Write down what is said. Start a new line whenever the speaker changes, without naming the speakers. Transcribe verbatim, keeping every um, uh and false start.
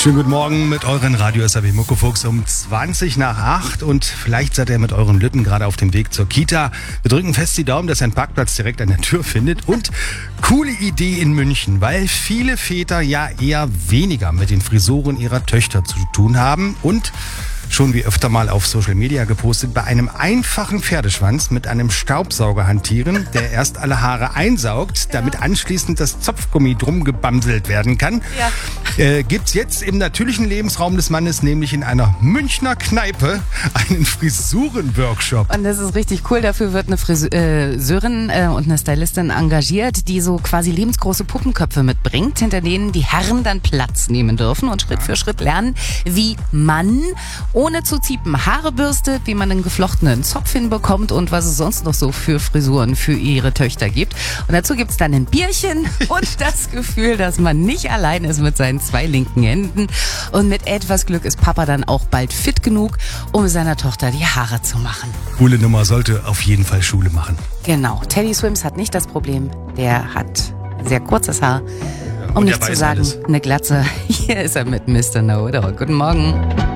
Schönen guten Morgen mit euren Radio S A B Muckefuchs um zwanzig nach acht und vielleicht seid ihr mit euren Lütten gerade auf dem Weg zur Kita. Wir drücken fest die Daumen, dass ihr einen Parkplatz direkt an der Tür findet und coole Idee in München, weil viele Väter ja eher weniger mit den Frisuren ihrer Töchter zu tun haben und schon wie öfter mal auf Social Media gepostet, bei einem einfachen Pferdeschwanz mit einem Staubsauger hantieren, der erst alle Haare einsaugt, damit ja. anschließend das Zopfgummi drum gebamselt werden kann. Ja. Äh, gibt's jetzt im natürlichen Lebensraum des Mannes, nämlich in einer Münchner Kneipe, einen Frisuren-Workshop.
Und das ist richtig cool. Dafür wird eine Friseurin äh, und eine Stylistin engagiert, die so quasi lebensgroße Puppenköpfe mitbringt, hinter denen die Herren dann Platz nehmen dürfen und Schritt ja. für Schritt lernen, wie man ohne zu ziepen Haare bürstet, wie man einen geflochtenen Zopf hinbekommt und was es sonst noch so für Frisuren für ihre Töchter gibt. Und dazu gibt's dann ein Bierchen und das Gefühl, dass man nicht allein ist mit seinen zwei linken Händen. Und mit etwas Glück ist Papa dann auch bald fit genug, um seiner Tochter die Haare zu machen.
Coole Nummer, sollte auf jeden Fall Schule machen.
Genau, Teddy Swims hat nicht das Problem. Der hat sehr kurzes Haar. Um nicht zu sagen, alles. Eine Glatze. Hier ist er mit Mister Know-It-All. Guten Morgen.